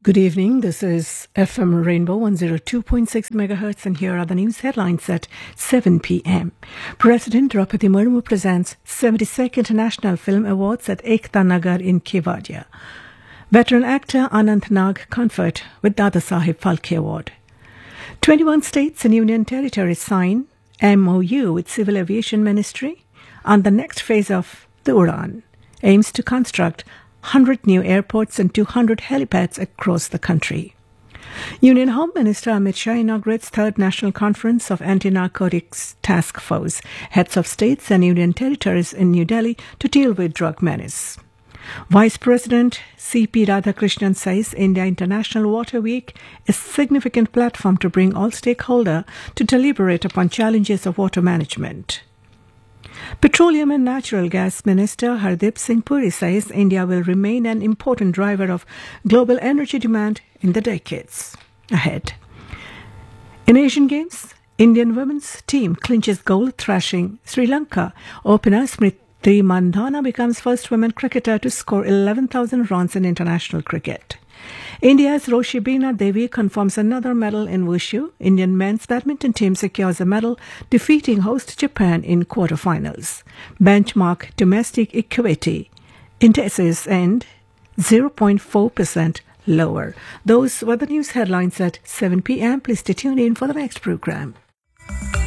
Good evening. This is FM Rainbow 102.6 MHz, and here are the news headlines at 7 p.m. President Draupadi Murmu presents 72nd International Film Awards at Ekta Nagar in Kevadia. Veteran actor Anant Nag conferred with Dada Saheb Phalke Award. 21 states and union territories sign MOU with Civil Aviation Ministry on the next phase of the Udan. Aims to construct 100 new airports and 200 helipads across the country. Union Home Minister Amit Shah inaugurates third National Conference of Anti-Narcotics Task Force, heads of states and union territories in New Delhi to deal with drug menace. Vice President C.P. Radhakrishnan says India International Water Week is a significant platform to bring all stakeholders to deliberate upon challenges of water management. Petroleum and Natural Gas Minister Hardeep Singh Puri says India will remain an important driver of global energy demand in the decades ahead. In Asian Games, Indian women's team clinches gold, thrashing Sri Lanka. Opener Smriti Mandhana becomes first women cricketer to score 11,000 runs in international cricket. India's Roshibina Devi confirms another medal in Wushu. Indian men's badminton team secures a medal, defeating host Japan in quarterfinals. Benchmark domestic equity indices end 0.4% lower. Those were the news headlines at 7 p.m. Please stay tuned in for the next program.